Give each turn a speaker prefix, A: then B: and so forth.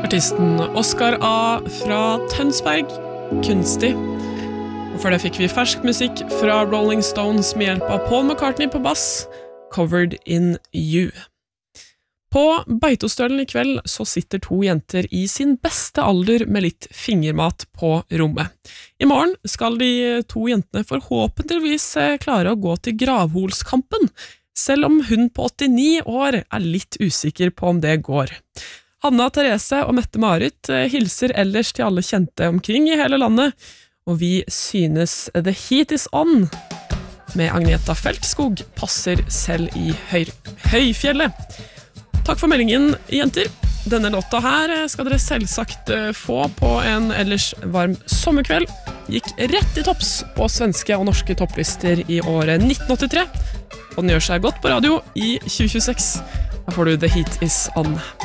A: Artisten Oscar A. fra Tønsberg, Kunstig. Og før det fikk vi fersk musikk fra Rolling Stones med hjelp av Paul McCartney på bass, Covered in You. På Beitostølen i kveld så sitter to jenter i sin beste alder med litt fingermat på rommet. I morgen skal de to jentene forhåpentligvis klare å gå til gravholskampen, selv om hun på 89 år er litt usikker på om det går. Hanna Therese og Mette-Marit hilser ellers til alle kjente omkring i hele landet, og vi synes The Heat Is On med Agneta Feltskog passer selv i høyfjellet. Takk for meldingen, jenter. Denne låta her skal dere selvsagt få på en ellers varm sommerkveld. Gikk rett i topps på svenske og norske topplister i året 1983, og den gjør seg godt på radio i 2026. Her får du The Heat Is On.